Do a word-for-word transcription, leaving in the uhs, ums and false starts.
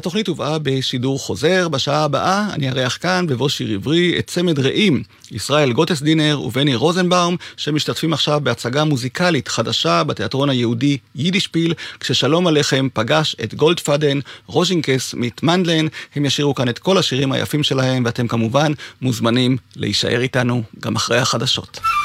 התוכנית הובאה בשידור חוזר. בשעה הבאה אני ארח כאן בבוא שיר עברי את צמד רעים, ישראל גוטסדינר ובני רוזנבאום, שמשתתפים עכשיו בהצגה מוזיקלית חדשה בתיאטרון היהודי יידישפיל, כששלום עליכם פגש את גולדפדן, רוז'ינקס מתמנדלן. הם ישירו כאן את כל השירים היפים שלהם, ואתם כמובן מוזמנים להישאר איתנו גם אחרי החדשות.